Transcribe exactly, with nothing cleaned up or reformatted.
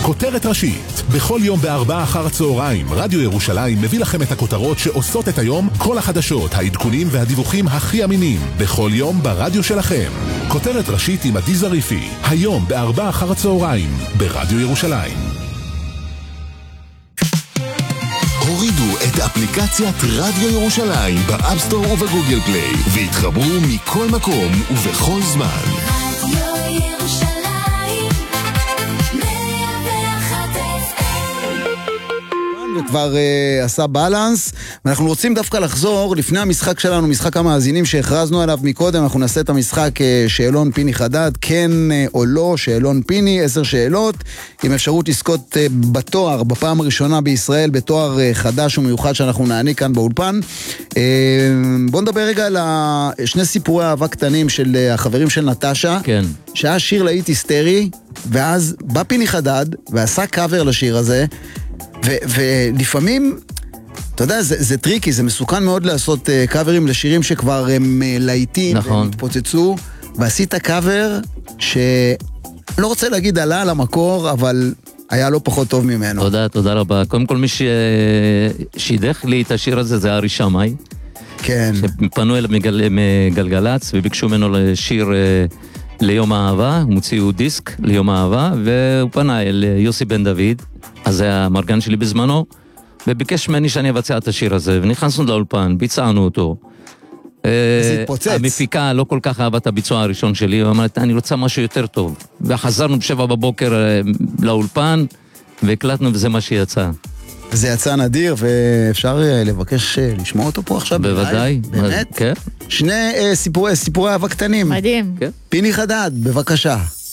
כותרת ראשית. בכל יום בארבעה אחר הצהריים, רדיו ירושלים מביא לכם את הכותרות שעושות את היום, כל החדשות, העדכונים והדיווחים הכי אמינים. בכל יום ברדיו שלכם. כותרת ראשית עם עדי זריפי. היום בארבעה אחר הצהריים, ברדיו ירושלים. הורידו את אפליקציית רדיו ירושלים באפסטור ובגוגל פליי והתחברו מכל מקום ובכל זמן. רדיו ירושלים מאה ואחת אף אם. וכבר uh, עשה בלנס, ואנחנו רוצים דווקא לחזור לפני המשחק שלנו, משחק המאזינים שהכרזנו עליו מקודם. אנחנו נעשה את המשחק uh, שאלון פיני חדד, כן uh, או לא, שאלון פיני, עשר שאלות, עם אפשרות לזכות uh, בתואר, בפעם הראשונה בישראל, בתואר uh, חדש ומיוחד שאנחנו נעניק כאן באולפן. Uh, בואו נדבר רגע על שני סיפורי אהבה קטנים של uh, החברים של נטשה, כן. שהיה שיר להיט היסטרי, ואז בא פיני חדד ועשה קאבר לשיר הזה, ו- ולפעמים, אתה יודע, זה, זה טריקי, זה מסוכן מאוד לעשות uh, קאברים לשירים שכבר הם uh, להיטים, נכון. והם התפוצצו, ועשית קאבר שלא רוצה להגיד עלה על המקור, אבל היה לא פחות טוב ממנו. תודה, תודה רבה. קודם כל מי ששידך לי את השיר הזה זה ארי שמאי. כן. שפנו אליו מגל, מגלגלץ וביקשו ממנו לשיר uh, ליום האהבה, הם הוציאו דיסק ליום האהבה, והוא פנה אל יוסי בן דוד, אז זה המרגן שלי בזמנו, וביקש ממני שאני אבצע את השיר הזה, ונכנסנו לאולפן, ביצענו אותו. זה התפוצץ. המפיקה לא כל כך אהבה את הביצוע הראשון שלי, ואמרת, אני רוצה משהו יותר טוב. וחזרנו בשבע בבוקר לאולפן, והקלטנו וזה מה שיצא. זה יצא נדיר, ואפשר לבקש לשמוע אותו פה עכשיו? בוודאי. באמת? כן. שני סיפורי, סיפורי אהבה קטנים. מדהים. כן. פיני חדד, בבקשה.